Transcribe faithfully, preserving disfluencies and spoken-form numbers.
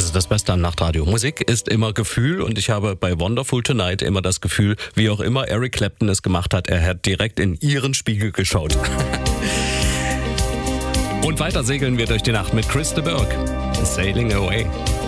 ist das Beste am Nachtradio. Musik ist immer Gefühl und ich habe bei Wonderful Tonight immer das Gefühl, wie auch immer Eric Clapton es gemacht hat, er hat direkt in ihren Spiegel geschaut. Und weiter segeln wir durch die Nacht mit Chris de Burgh. Sailing Away.